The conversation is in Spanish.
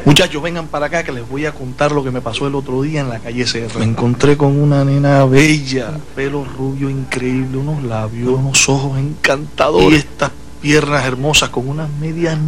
Muchachos, vengan para acá que les voy a contar lo que me pasó el otro día en la calle Serra. Me encontré con una nena bella, pelo rubio increíble, unos labios, unos ojos encantadores y estas piernas hermosas con unas medias